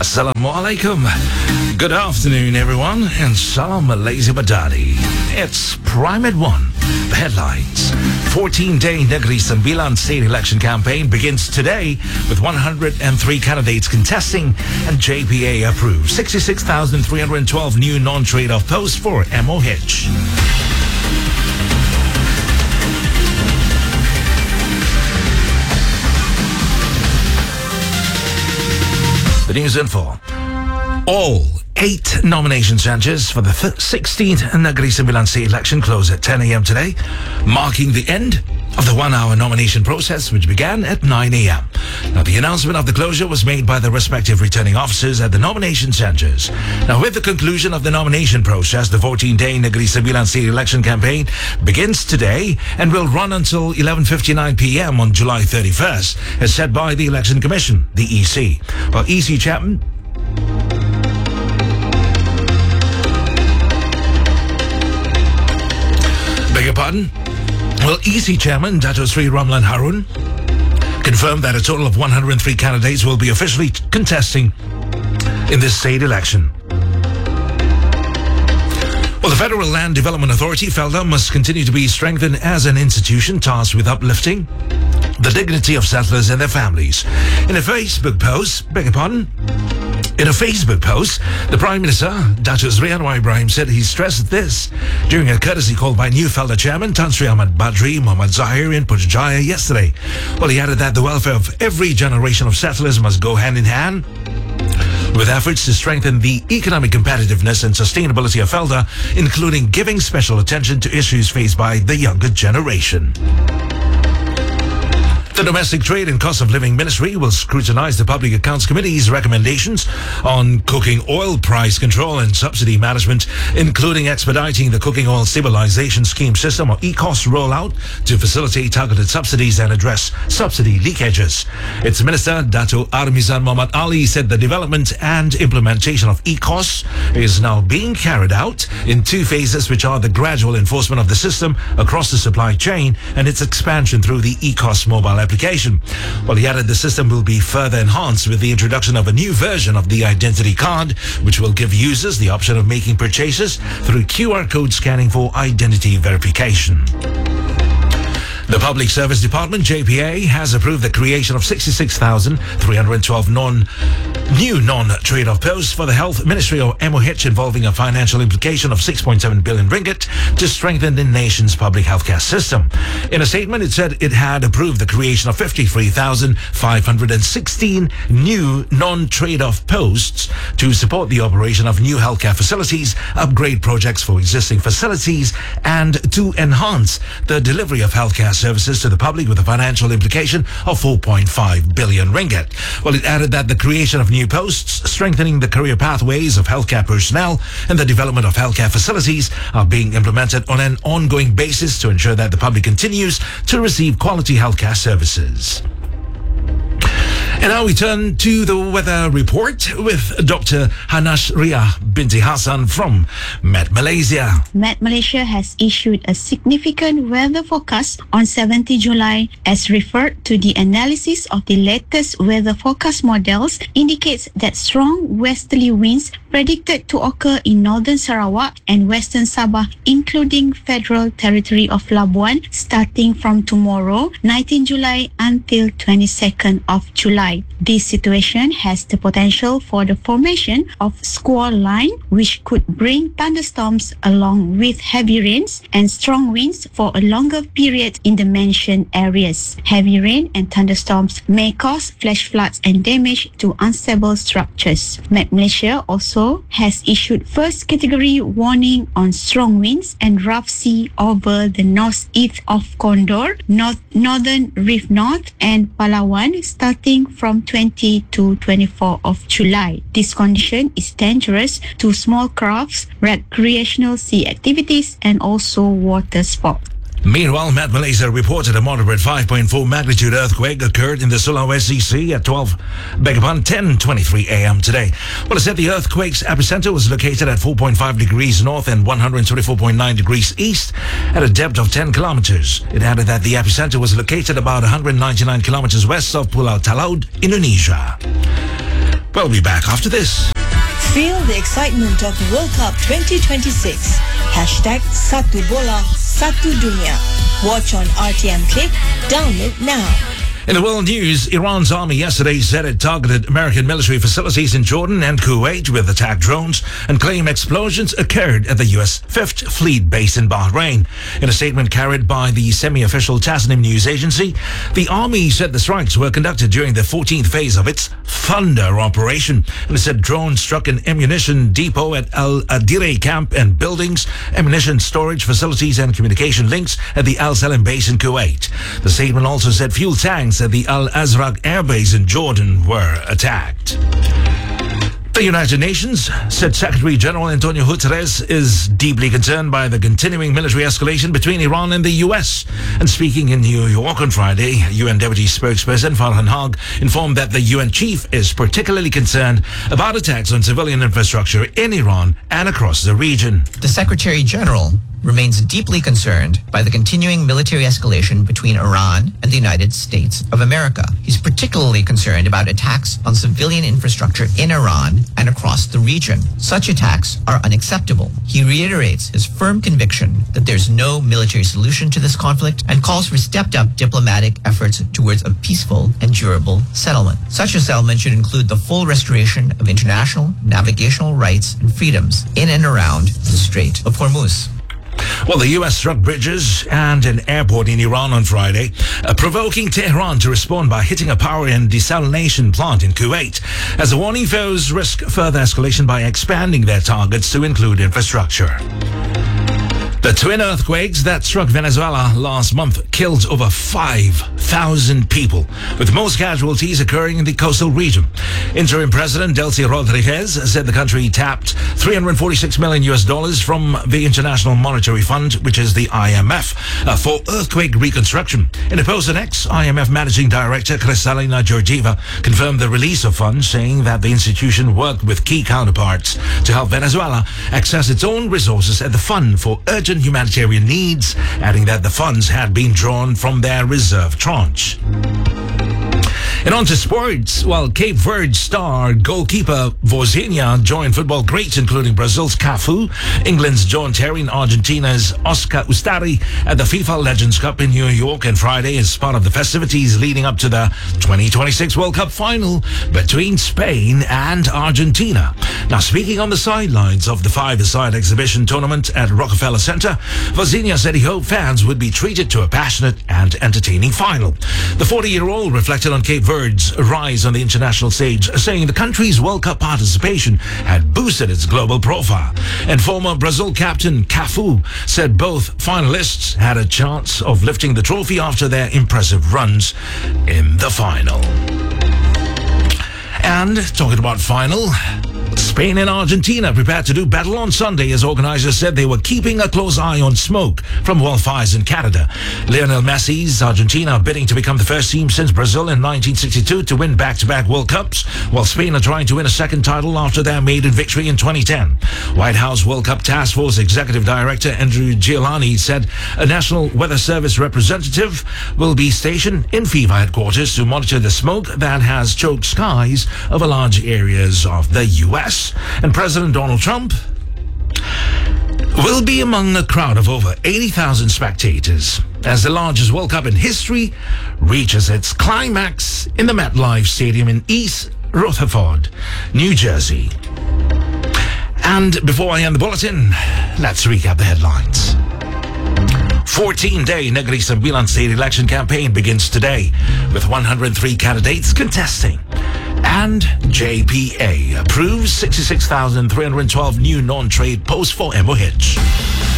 Assalamualaikum. Good afternoon, everyone, and Salam Malaysia Madani. It's Prime at 1. The headlines. 14-day Negeri Sembilan state election campaign begins today with 103 candidates contesting, and JPA approves 66,312 new non-trade-off posts for MOH. The news info. All 8 nomination centres for the 16th Negeri Sembilan state election close at 10 a.m. today, marking the end of the 1-hour nomination process, which began at 9 a.m. Now, the announcement of the closure was made by the respective returning officers at the nomination centres. Now, with the conclusion of the nomination process, the 14-day Negeri Sembilan state election campaign begins today and will run until 11:59 p.m. on July 31st, as set by the Election Commission, the EC. Well, EC Chairman Beg your pardon? Well, EC Chairman Dato Sri Ramlan Harun confirmed that a total of 103 candidates will be officially contesting in this state election. Well, the Federal Land Development Authority, FELDA, must continue to be strengthened as an institution tasked with uplifting the dignity of settlers and their families. In a Facebook post, the Prime Minister, Dato Sri Anwar Ibrahim, said he stressed this during a courtesy call by new FELDA Chairman Tan Sri Ahmad Badri Muhammad Zahir in Putrajaya yesterday. Well, he added that the welfare of every generation of settlers must go hand in hand with efforts to strengthen the economic competitiveness and sustainability of FELDA, including giving special attention to issues faced by the younger generation. The Domestic Trade and Cost of Living Ministry will scrutinize the Public Accounts Committee's recommendations on cooking oil price control and subsidy management, including expediting the Cooking Oil Stabilization Scheme system or ECOS rollout to facilitate targeted subsidies and address subsidy leakages. Its Minister, Dato Armizan Muhammad Ali, said the development and implementation of ECOS is now being carried out in 2 phases, which are the gradual enforcement of the system across the supply chain and its expansion through the ECOS mobile application. Well, he added the system will be further enhanced with the introduction of a new version of the identity card, which will give users the option of making purchases through QR code scanning for identity verification. The Public Service Department, JPA, has approved the creation of 66,312 new non-trade-off posts for the Health Ministry or MOH, involving a financial implication of 6.7 billion ringgit to strengthen the nation's public healthcare system. In a statement, it said it had approved the creation of 53,516 new non-trade-off posts to support the operation of new healthcare facilities, upgrade projects for existing facilities, and to enhance the delivery of healthcare services to the public, with a financial implication of 4.5 billion ringgit. Well, it added that the creation of new posts, strengthening the career pathways of healthcare personnel, and the development of healthcare facilities are being implemented on an ongoing basis to ensure that the public continues to receive quality healthcare services. And now we turn to the weather report with Dr. Hanash Ria Binti Hassan from Met Malaysia. Met Malaysia has issued a significant weather forecast on 17 July, as referred to the analysis of the latest weather forecast models indicates that strong westerly winds predicted to occur in northern Sarawak and western Sabah, including Federal Territory of Labuan, starting from tomorrow, 19 July until 22nd of July. This situation has the potential for the formation of squall line, which could bring thunderstorms along with heavy rains and strong winds for a longer period in the mentioned areas. Heavy rain and thunderstorms may cause flash floods and damage to unstable structures. Met Malaysia also has issued first category warning on strong winds and rough sea over the northeast of Condor, northern Reef North and Palawan, starting from 20 to 24 of July. This condition is dangerous to small crafts, recreational sea activities, and also water sports. Meanwhile, Met Malaysia reported a moderate 5.4 magnitude earthquake occurred in the Sulawesi Sea at 10:23 a.m. today. Well, it said the earthquake's epicenter was located at 4.5 degrees north and 124.9 degrees east at a depth of 10 kilometers. It added that the epicenter was located about 199 kilometers west of Pulau Talaud, Indonesia. We'll be back after this. Feel the excitement of World Cup 2026. #Satu Bola Satu Dunia. Watch on RTM Click. Download now. In the world news, Iran's army yesterday said it targeted American military facilities in Jordan and Kuwait with attack drones and claimed explosions occurred at the U.S. 5th Fleet Base in Bahrain. In a statement carried by the semi-official Tasnim news agency, the army said the strikes were conducted during the 14th phase of its Thunder operation. And it said drones struck an ammunition depot at Al Adire camp and buildings, ammunition storage facilities and communication links at the Al Salim base in Kuwait. The statement also said fuel tanks at the Al Azraq air base in Jordan were attacked. The United Nations said Secretary General Antonio Guterres is deeply concerned by the continuing military escalation between Iran and the U.S. And speaking in New York on Friday, UN Deputy Spokesperson Farhan Haq informed that the UN chief is particularly concerned about attacks on civilian infrastructure in Iran and across the region. The Secretary General remains deeply concerned by the continuing military escalation between Iran and the United States of America. He's particularly concerned about attacks on civilian infrastructure in Iran and across the region. Such attacks are unacceptable. He reiterates his firm conviction that there's no military solution to this conflict and calls for stepped-up diplomatic efforts towards a peaceful and durable settlement. Such a settlement should include the full restoration of international navigational rights and freedoms in and around the Strait of Hormuz. Well, the U.S. struck bridges and an airport in Iran on Friday, provoking Tehran to respond by hitting a power and desalination plant in Kuwait, as the warning foes risk further escalation by expanding their targets to include infrastructure. The twin earthquakes that struck Venezuela last month killed over 5,000 people, with most casualties occurring in the coastal region. Interim President Delcy Rodriguez said the country tapped $346 million from the International Monetary Fund, which is the IMF, for earthquake reconstruction. In a post on X, IMF Managing Director Kristalina Georgieva confirmed the release of funds, saying that the institution worked with key counterparts to help Venezuela access its own resources at the Fund for Urgent Humanitarian Needs, adding that the funds had been drawn from their reserve tranche. And on to sports. While Cape Verde star goalkeeper Vozinha joined football greats including Brazil's Cafu, England's John Terry and Argentina's Oscar Ustari at the FIFA Legends Cup in New York on Friday as part of the festivities leading up to the 2026 World Cup final between Spain and Argentina. Now, speaking on the sidelines of the five-a-side exhibition tournament at Rockefeller Center, Vozinha said he hoped fans would be treated to a passionate and entertaining final. The 40-year-old reflected on Cape Verde's rise on the international stage, saying the country's World Cup participation had boosted its global profile. And former Brazil captain Cafu said both finalists had a chance of lifting the trophy after their impressive runs in the final. And talking about final, Spain and Argentina prepared to do battle on Sunday as organizers said they were keeping a close eye on smoke from wildfires in Canada. Lionel Messi's Argentina are bidding to become the first team since Brazil in 1962 to win back-to-back World Cups, while Spain are trying to win a second title after their maiden victory in 2010. White House World Cup Task Force Executive Director Andrew Giuliani said a National Weather Service representative will be stationed in FIFA headquarters to monitor the smoke that has choked skies over large areas of the U.S. And President Donald Trump will be among a crowd of over 80,000 spectators as the largest World Cup in history reaches its climax in the MetLife Stadium in East Rutherford, New Jersey. And before I end the bulletin, let's recap the headlines. 14-day Negri Sembilan state election campaign begins today, with 103 candidates contesting. And JPA approves 66,312 new non-trade posts for MOH.